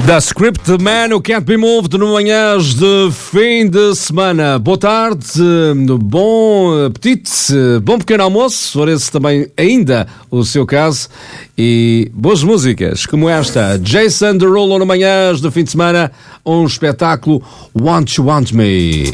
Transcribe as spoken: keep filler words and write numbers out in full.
Da Script Man, o Can't Be Moved no manhãs de fim de semana. Boa tarde, bom apetite, bom pequeno almoço, se for esse também ainda o seu caso, e boas músicas como esta. Jason Derulo no manhãs de fim de semana, um espetáculo Want You Want Me.